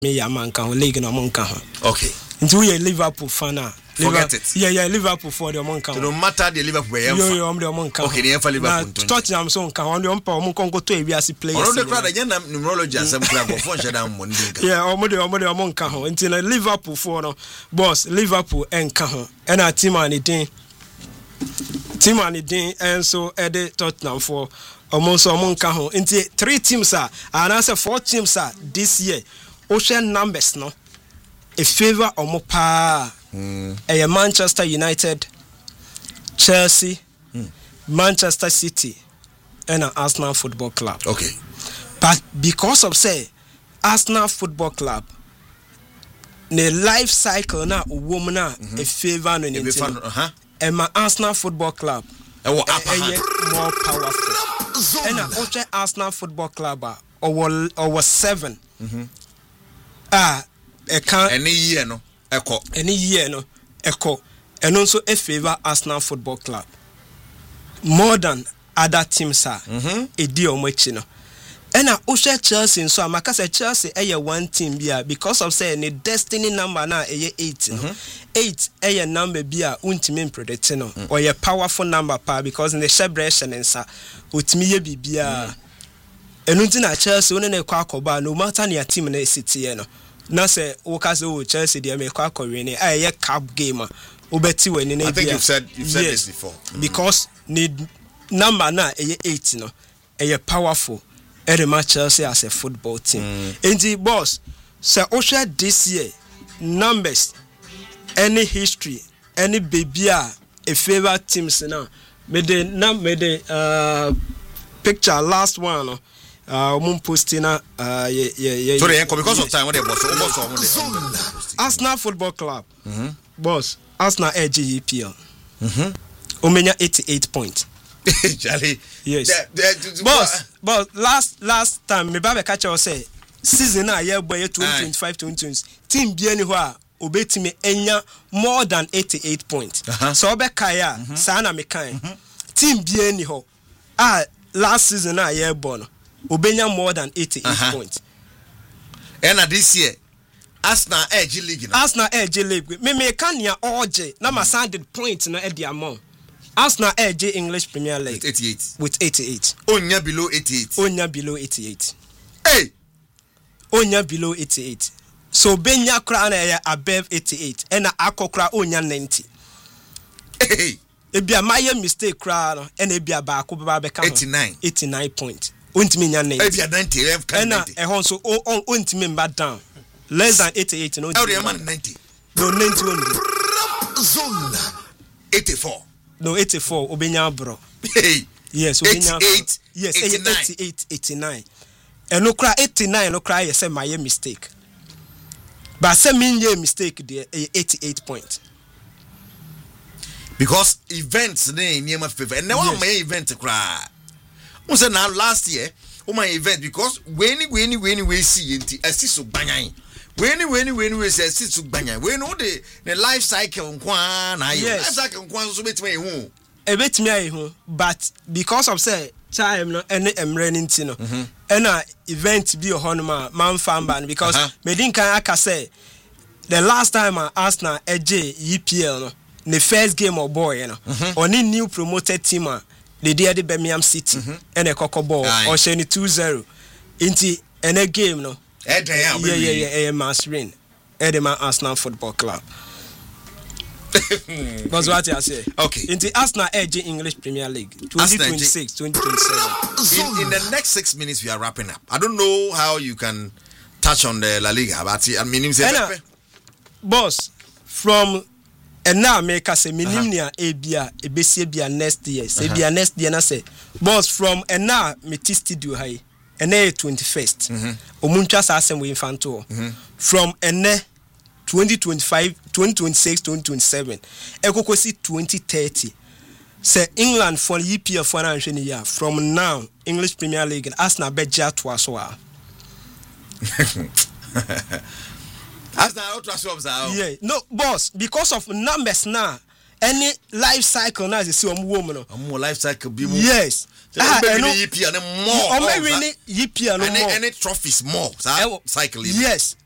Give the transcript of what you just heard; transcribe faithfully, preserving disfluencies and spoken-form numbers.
me ya man kan league no mon kan ho. Okay. Nti we Liverpool fan ah. Forget it. Yeah, yeah, Liverpool for the mon kan. So no matter the Liverpool we Yo yo, am the mon kan. Okay, the for Liverpool. Tottenham so kan, on the on pa mon kon go to ewiase players. On the crowd again numerology asem club for share down money. Yeah, on the on the mon kan ho. Nti na Liverpool for no boss Liverpool en kan ho. E na team an din. Team an din and so e de Tottenham for almost mon kan ho. Nti three teams are and answer four teams are this year. Ocean numbers no. A favor omo pa. Mm. A Manchester United, Chelsea, mm. Manchester City, and an Arsenal Football Club. Okay. But because of say Arsenal Football Club, the life cycle na woman na mm-hmm. a favor no anything. Uh-huh. And my Arsenal Football Club, a, a, a more powerful. And a Oche Arsenal Football Club, or or seven. Mm-hmm. Ah, a can any year no. Echo. Any year no echo and also a favor Arsenal Football Club more than other teams are mm-hmm. a deal much no and I also Chelsea so I'm say Chelsea a one team bia because of say the destiny number na a eight no mm-hmm. eight a number bia untimi predict no mm-hmm. or a powerful number pa because in the celebration and sa utimi ye bibia enu nti na Chelsea one na kwa akoba no matter na team na city no na say Wokase o Chelsea dey make akọwe ni aye cup game obeti wani na. I think you've said you've said yes, this before mm-hmm. because need number na aye eight no aye powerful every match Chelsea as a football team mm. and the boss say o share this year numbers any history any baby a favorite teams now me the num me the uh picture last one no Uh, um, posting uh, yeah, yeah, yeah. Sorry, yeah, because of time, what they boss, boss, Arsenal Football Club, mm-hmm. boss, Arsenal L G E P L, mm-hmm. Omenya eighty-eight points. Charlie, yes, that, that, boss, boss. Last last time, me babe catch us say season a year boy twenty twenty-five twenty twenty team bi any ho a obeti me enya more than eighty-eight points. Uh-huh. So obe kaya, mm-hmm. sana me kan. Mm-hmm. Team bi any ho ah last season a year born. Obenya more than eighty-eight uh-huh. points. And this year, Arsenal Edge League. Arsenal Edge League. Me me kanya orge. Na ma sounded points na e di amount. Arsenal Edge English Premier League. With eighty-eight. With eighty-eight. Onya below eighty-eight. Onya below eighty-eight. Hey! Onya below eighty-eight. So Benya kra na above eighty-eight. And na akokra onya ninety. Hey! Ebia my mistake kra no. And ebia ba ko ba be ka eighty-nine. eighty-nine points. Untimi nya ninety. Ebia ninety. And e hon so on untimi mba down. Less than eighty-eight no. How the man ninety? No ninety only. Zone eighty-four. No eighty-four obenya bro. Hey. Yes, obenya. eighty-eight. Yes, eighty-eight eighty-nine. And no cry eighty-nine no cry say my mistake. But say me ye mistake there eighty-eight points. Because events dey near my favor. And now my event cry. We say now last year, oh my event because when when when we see it, assist to banyan. When when when we say assist to banyan. We know the the life cycle nkwa na you. Life cycle nkwa so betime hu. E betime ayi hu, but because of say time no any emre nti no. And a event bi ohonoma man fan ban because uh-huh. me din kan aka say the last time I Arsenal eje E P L no, the first game of boy you know. Mm-hmm. Oni new promoted team the day the Birmingham City mm-hmm. and a coco ball or shiny two zero into any game no yeah yeah yeah yeah mass win Edema Arsenal Football Club. That's what I say. Okay. Into Arsenal Edge English Premier League twenty twenty-six twenty twenty-seven. In, in the next six minutes we are wrapping up. I don't know how you can touch on the La Liga, but I mean, uh, boss from. And now make us a minimum A B A, a B C B next year. Say be next year, na say, boss from and now me studio high, and a twenty first. Omuncha Sassem we infanto from and twenty twenty five, twenty twenty six, twenty twenty seven. Ekokosi twenty thirty. Say England for E P L for an year from now English Premier League and Arsenal beja to us. As now trust yeah, no boss, because of numbers now. Any life cycle now is see um woman. More life cycle be more. Yes. Ah, maybe E P L more. Or maybe E P L more. Any any trophies more. Cycle. Yes.